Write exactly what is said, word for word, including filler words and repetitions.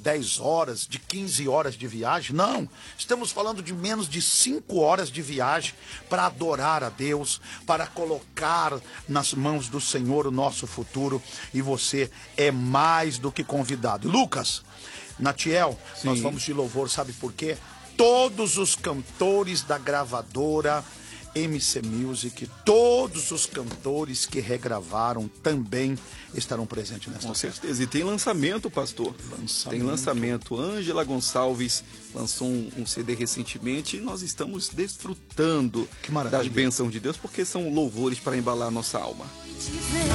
dez horas, de quinze horas de viagem. Não, estamos falando de menos de cinco horas de viagem para adorar a Deus, para colocar nas mãos do Senhor o nosso futuro. E você é mais do que convidado. Lucas, Natiel, Sim. nós vamos de louvor, sabe por quê? Todos os cantores da gravadora M C Music, todos os cantores que regravaram também estarão presentes nesta Com festa. certeza. E tem lançamento, pastor. Lançamento. Tem lançamento. Ângela Gonçalves lançou um, um C D recentemente e nós estamos desfrutando Que maravilha. das bênçãos de Deus, porque são louvores para embalar nossa alma.